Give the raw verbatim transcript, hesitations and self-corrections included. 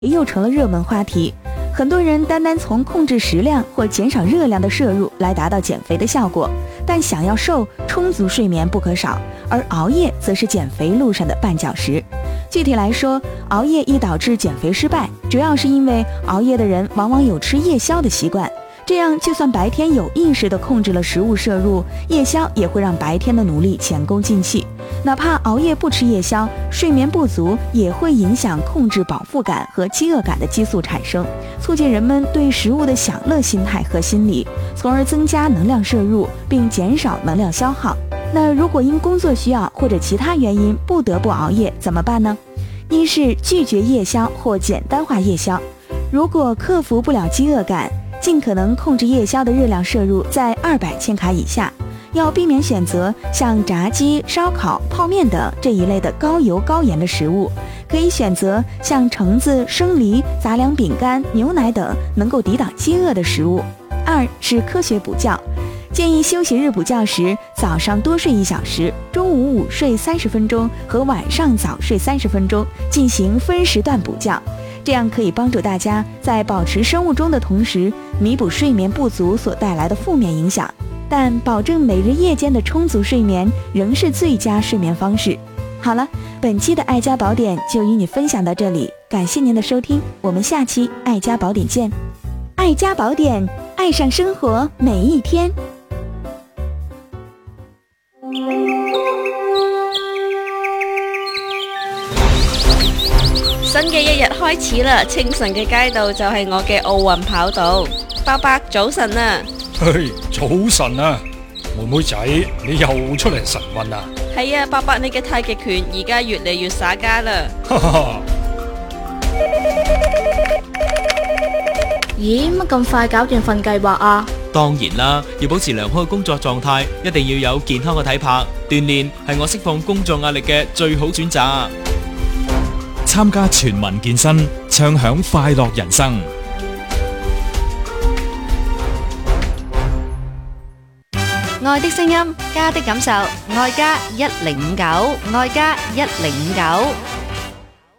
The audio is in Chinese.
又成了热门话题。很多人单单从控制食量或减少热量的摄入来达到减肥的效果，但想要瘦，充足睡眠不可少，而熬夜则是减肥路上的绊脚石。具体来说，熬夜易导致减肥失败，主要是因为熬夜的人往往有吃夜宵的习惯，这样就算白天有意识地控制了食物摄入，夜宵也会让白天的努力前功尽弃。哪怕熬夜不吃夜宵，睡眠不足也会影响控制饱腹感和饥饿感的激素产生，促进人们对食物的享乐心态和心理，从而增加能量摄入并减少能量消耗。那如果因工作需要或者其他原因不得不熬夜怎么办呢？一是拒绝夜宵或简单化夜宵，如果克服不了饥饿感，尽可能控制夜宵的热量摄入在二百千卡以下，要避免选择像炸鸡、烧烤、泡面等这一类的高油高盐的食物，可以选择像橙子、生梨、杂粮饼干、牛奶等能够抵挡饥饿的食物。二是科学补觉，建议休息日补觉时，早上多睡一小时，中午午睡三十分钟和晚上早睡三十分钟，进行分时段补觉，这样可以帮助大家在保持生物钟的同时，弥补睡眠不足所带来的负面影响。但保证每日夜间的充足睡眠仍是最佳睡眠方式。好了，本期的爱家宝典就与你分享到这里，感谢您的收聽，我們下期愛家寶典見。愛家寶典，愛上生活每一天。 新嘅一日開始啦，清晨嘅街道就係我嘅奧運跑道。伯伯早晨啊！ 嘿，早晨啊，妹妹仔，你又出嚟晨運啊？ 係啊，伯伯你嘅太極拳而家越嚟越耍家啦。 哈哈。 咦，乜咁快搞掂份計劃啊？ 當然啦，要保持良好嘅工作狀態，一定要有健康嘅體魄，鍛煉係我釋放工作壓力嘅最好選擇。 參加全民健身，暢享快樂人生。 愛的聲音，家的感受，愛家一零五九，愛家一零五九。